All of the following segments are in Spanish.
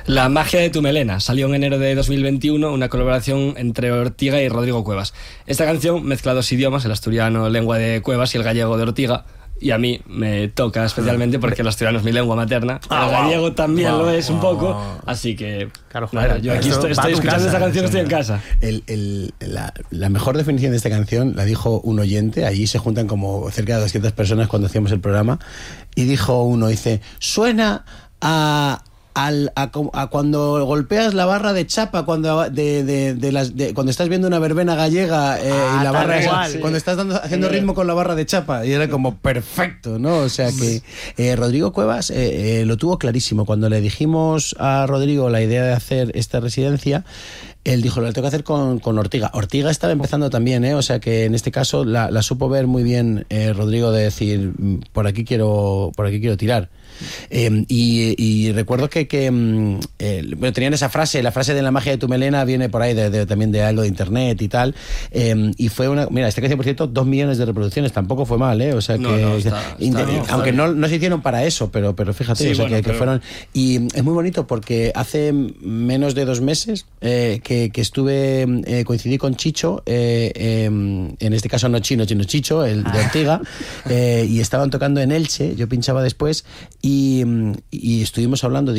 La magia de tu melena salió en enero de 2021, una colaboración entre Ortiga y Rodrigo Cuevas. Esta canción mezcla dos idiomas, el asturiano, lengua de Cuevas, y el gallego de Ortiga. Y a mí me toca especialmente porque el asturiano es mi lengua materna, el gallego también lo es un poco, así que claro, nada, yo aquí estoy escuchando esta canción, estoy en casa. La mejor definición de esta canción la dijo un oyente. Allí se juntan como cerca de 200 personas cuando hacíamos el programa, y dijo uno, dice, suena a cuando golpeas la barra de chapa cuando estás viendo una verbena gallega, y la barra cuando estás haciendo ritmo con la barra de chapa, y era como perfecto, ¿no? O sea que Rodrigo Cuevas lo tuvo clarísimo. Cuando le dijimos a Rodrigo la idea de hacer esta residencia, él dijo, lo tengo que hacer con Ortiga. Ortiga estaba empezando también, o sea que en este caso la supo ver muy bien Rodrigo, de decir, por aquí quiero tirar. Y recuerdo que tenían esa frase, la frase de la magia de tu melena viene por ahí también de algo de internet y tal, y fue mira, esta canción, por cierto, 2 millones de reproducciones, tampoco fue mal, o sea que está aunque no se hicieron para eso, pero fíjate, sí, o sea, bueno, que fueron, y es muy bonito porque hace menos de 2 meses que coincidí con Chicho, en este caso no Chino, Chicho, el de Ortiga, y estaban tocando en Elche, yo pinchaba después, y estuvimos hablando,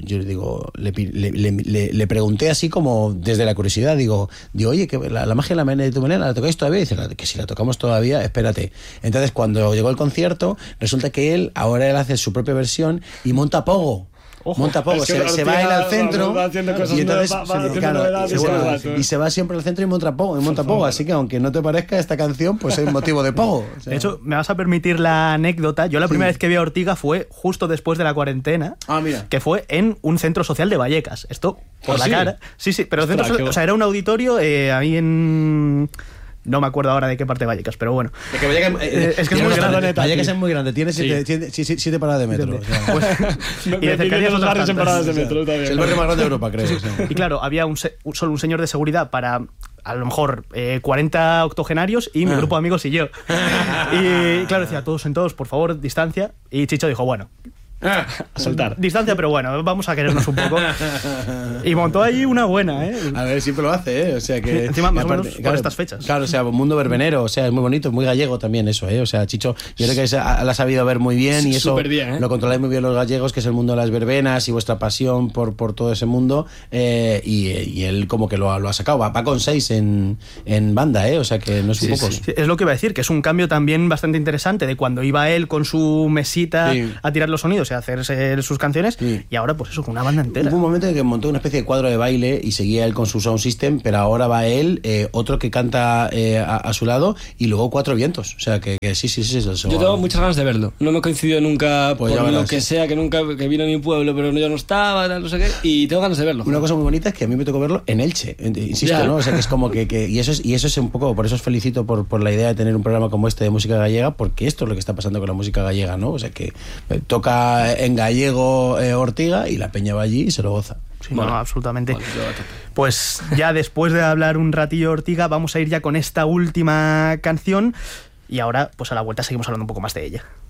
le pregunté así como desde la curiosidad, digo, oye, que la magia de tu melena, ¿la tocáis todavía? Y dice, que si la tocamos todavía, espérate. Entonces, cuando llegó el concierto, resulta que él hace su propia versión y monta pogo. Monta poco, se va él al centro y entonces se va siempre al centro y monta pogo, así que aunque no te parezca, esta canción pues es motivo de pogo, o sea. De hecho, me vas a permitir la anécdota. Yo la primera vez que vi a Ortiga fue justo después de la cuarentena, que fue en un centro social de Vallecas. Esto por la cara. Sí, pero o sea, era un auditorio ahí en... No me acuerdo ahora de qué parte de Vallecas, pero bueno. Es que Vallecas es muy grande. Vallecas es muy grande, tiene 7 paradas de metro. O sea. Pues, y de cercanía los barrios en paradas de metro. Es el barrio más grande de Europa, creo. Sí. Y claro, había solo un señor de seguridad para, a lo mejor, 40 octogenarios y mi grupo de amigos y yo. Y claro, decía, todos sentados, por favor, distancia. Y Chicho dijo, bueno... a soltar. Distancia, pero bueno, vamos a querernos un poco. Y montó ahí una buena, A ver, siempre lo hace, o sea que... Encima, más o menos, por estas fechas. Claro, o sea, un mundo verbenero, o sea, es muy bonito, muy gallego también eso, O sea, Chicho, yo creo que la ha sabido ver muy bien, y eso bien, lo controláis muy bien los gallegos, que es el mundo de las verbenas y vuestra pasión por todo ese mundo, y él como que lo ha sacado, va con 6 en banda, o sea que no son pocos. Sí. Es lo que iba a decir, que es un cambio también bastante interesante de cuando iba él con su mesita a tirar los sonidos y a hacerse sus canciones, y ahora pues eso, con una banda entera. Hubo un momento en que montó una especie de cuadro de baile y seguía él con su sound system, pero ahora va él, otro que canta a su lado, y luego 4 vientos, o sea que sí. Eso, yo tengo muchas ganas de verlo, no me coincidió nunca, pues por lo que sea, que vino a mi pueblo, pero yo no estaba, no sé qué, y tengo ganas de verlo. Una cosa muy bonita es que a mí me tocó verlo en Elche, insisto, ¿no? O sea que es como que y eso es un poco, por eso os felicito por la idea de tener un programa como este de música gallega, porque esto es lo que está pasando con la música gallega, ¿no? O sea que toca en gallego Ortiga y la peña va allí y se lo goza. Sí, bueno, absolutamente. Pues ya después de hablar un ratillo de Ortiga, vamos a ir ya con esta última canción, y ahora pues a la vuelta seguimos hablando un poco más de ella.